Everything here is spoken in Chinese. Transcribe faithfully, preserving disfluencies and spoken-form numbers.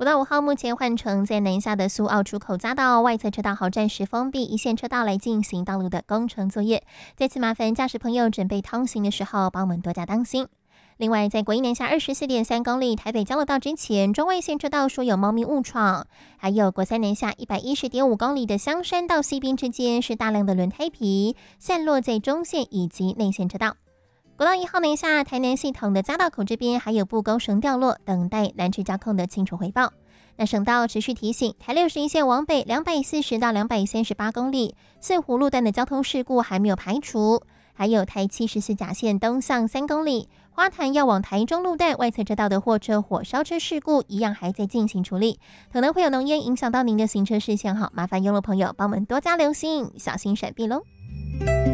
国道五号目前换成在南下的苏澳出口匝道外侧车道好暂时封闭，一线车道来进行道路的工程作业。再次麻烦驾驶朋友准备通行的时候，帮我们多加当心。另外，在国一南下二十四点三公里台北交流道之前，中外线车道说有猫咪误闯；还有国三南下一百一十点五公里的香山到西滨之间是大量的轮胎皮散落在中线以及内线车道。国道一号南下台南系统的匝道口这边还有布钩绳掉落，等待拦车交控的清楚回报。那省道持续提醒，台六十一线往北两百四十到两百三十八公里四湖路段的交通事故还没有排除，还有台七十四甲线东向三公里花坛要往台中路段外侧车道的货车火烧车事故一样还在进行处理，可能会有浓烟影响到您的行车视线，好，麻烦用路朋友帮我们多加留心，小心闪避喽。